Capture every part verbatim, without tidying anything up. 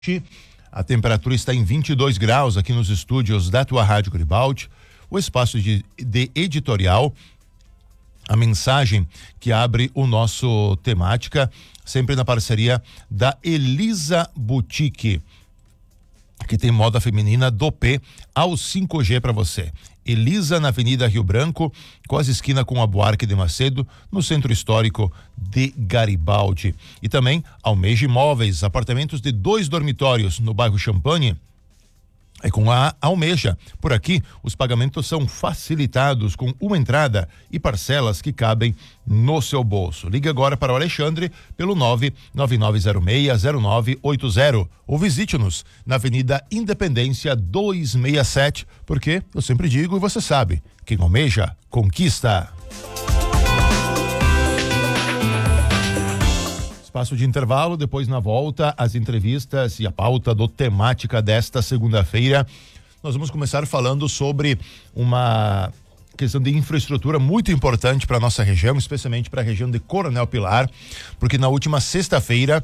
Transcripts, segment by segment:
A temperatura está em vinte e dois graus aqui nos estúdios da tua Rádio Garibaldi. O espaço de, de editorial, a mensagem que abre o nosso temática, sempre na parceria da Elisa Boutique, que tem moda feminina do P ao cinco G para você. Elisa, na Avenida Rio Branco, quase esquina com a Buarque de Macedo, no centro histórico de Garibaldi. E também Almeja Imóveis, apartamentos de dois dormitórios no bairro Champagne, é com a Almeja. Por aqui, os pagamentos são facilitados com uma entrada e parcelas que cabem no seu bolso. Ligue agora para o Alexandre pelo nove nove nove zero seis zero nove oito zero ou visite-nos na Avenida Independência duzentos e sessenta e sete, porque eu sempre digo e você sabe, quem almeja, conquista. Espaço de intervalo, depois na volta, as entrevistas e a pauta do temática desta segunda-feira. Nós vamos começar falando sobre uma questão de infraestrutura muito importante para a nossa região, especialmente para a região de Coronel Pilar, porque na última sexta-feira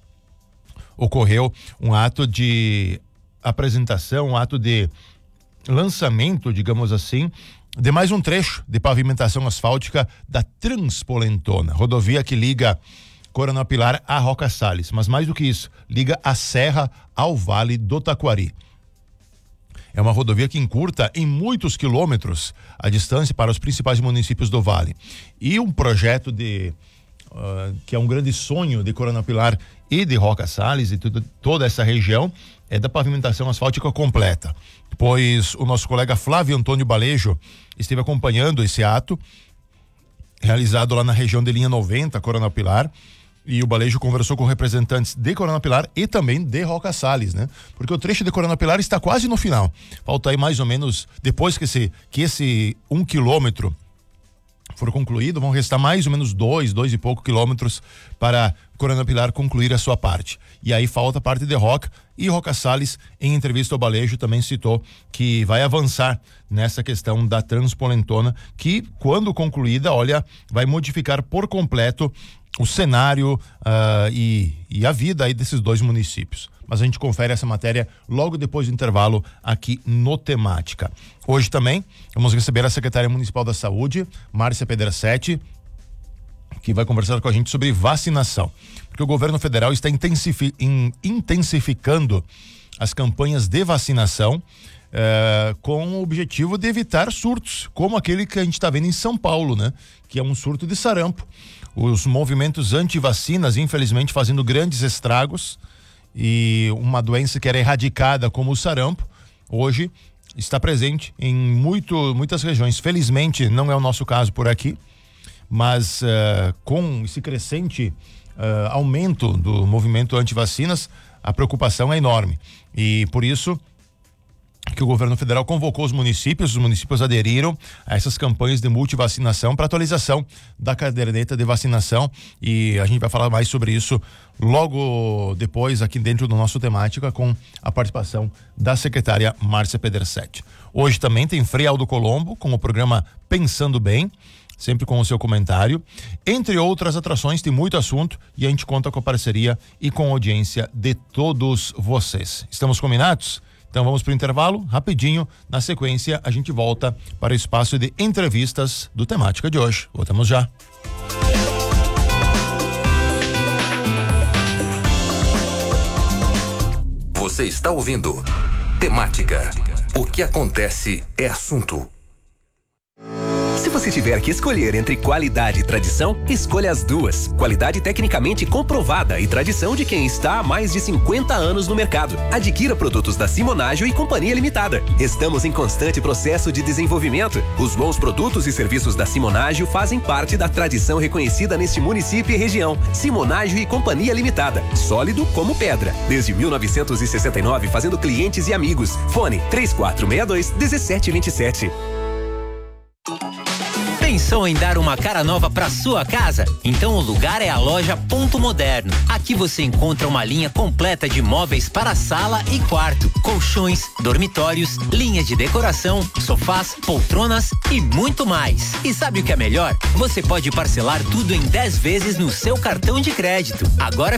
ocorreu um ato de apresentação, um ato de lançamento, digamos assim, de mais um trecho de pavimentação asfáltica da Transpolentona, rodovia que liga Coronel Pilar a Roca Salles, mas mais do que isso, liga a Serra ao Vale do Taquari. É uma rodovia que encurta em muitos quilômetros a distância para os principais municípios do Vale. E um projeto de uh, que é um grande sonho de Coronel Pilar e de Roca Salles e tudo, toda essa região é da pavimentação asfáltica completa. Pois o nosso colega Flávio Antônio Balejo esteve acompanhando esse ato realizado lá na região de linha noventa, Coronel Pilar. E o Balejo conversou com representantes de Coronel Pilar e também de Roca Salles, né? Porque o trecho de Coronel Pilar está quase no final. Falta aí mais ou menos, depois que esse, que esse um quilômetro for concluído, vão restar mais ou menos dois, dois e pouco quilômetros para Coronel Pilar concluir a sua parte. E aí falta a parte de Roca, e Roca Salles, em entrevista ao Balejo, também citou que vai avançar nessa questão da Transpolentona, que quando concluída, olha, vai modificar por completo o cenário uh, e, e a vida aí desses dois municípios. Mas a gente confere essa matéria logo depois do intervalo aqui no Temática. Hoje também vamos receber a secretária municipal da Saúde, Márcia Pedersetti, que vai conversar com a gente sobre vacinação. Porque o governo federal está intensifi- in, intensificando as campanhas de vacinação eh, com o objetivo de evitar surtos, como aquele que a gente está vendo em São Paulo, né? Que é um surto de sarampo. Os movimentos anti-vacinas, infelizmente, fazendo grandes estragos, e uma doença que era erradicada como o sarampo, hoje está presente em muito, muitas regiões. Felizmente, não é o nosso caso por aqui, mas uh, com esse crescente uh, aumento do movimento anti-vacinas, a preocupação é enorme. E por isso que o governo federal convocou os municípios, os municípios aderiram a essas campanhas de multivacinação para atualização da caderneta de vacinação, e a gente vai falar mais sobre isso logo depois aqui dentro do nosso Temática, com a participação da secretária Márcia Pedersetti. Hoje também tem Frei Aldo Colombo com o programa Pensando Bem, sempre com o seu comentário. Entre outras atrações, tem muito assunto e a gente conta com a parceria e com a audiência de todos vocês. Estamos combinados? Então vamos para o intervalo, rapidinho. Na sequência, a gente volta para o espaço de entrevistas do Temática de hoje. Voltamos já. Você está ouvindo Temática. O que acontece é assunto. Se você tiver que escolher entre qualidade e tradição, escolha as duas. Qualidade tecnicamente comprovada e tradição de quem está há mais de cinquenta anos no mercado. Adquira produtos da Simonágio e Companhia Limitada. Estamos em constante processo de desenvolvimento. Os bons produtos e serviços da Simonágio fazem parte da tradição reconhecida neste município e região. Simonágio e Companhia Limitada. Sólido como pedra. Desde mil novecentos e sessenta e nove, fazendo clientes e amigos. Fone três quatro seis dois, um sete dois sete. Pensou em dar uma cara nova para sua casa? Então o lugar é a loja Ponto Moderno. Aqui você encontra uma linha completa de móveis para sala e quarto, colchões, dormitórios, linhas de decoração, sofás, poltronas e muito mais. E sabe o que é melhor? Você pode parcelar tudo em dez vezes no seu cartão de crédito. Agora